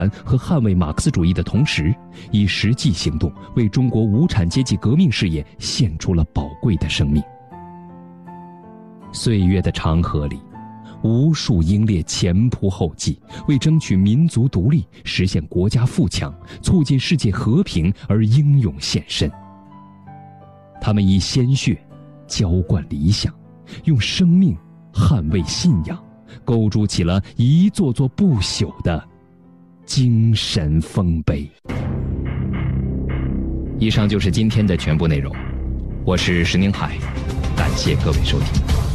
和捍卫马克思主义的同时，以实际行动为中国无产阶级革命事业献出了宝贵的生命。岁月的长河里，无数英烈前仆后继，为争取民族独立、实现国家富强、促进世界和平而英勇献身。他们以鲜血浇灌理想，用生命捍卫信仰，构筑起了一座座不朽的精神丰碑。以上就是今天的全部内容，我是石宁海，感谢各位收听。